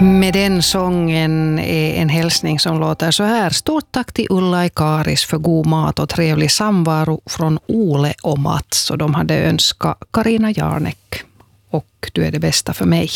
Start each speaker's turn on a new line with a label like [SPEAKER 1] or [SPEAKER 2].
[SPEAKER 1] Med den sången är en hälsning som låter så här. Stort tack till Ulla Ikaris för god mat och trevlig samvaro från Ole och Mats. Och de hade önskat Carina Jarnek och du är det bästa för mig.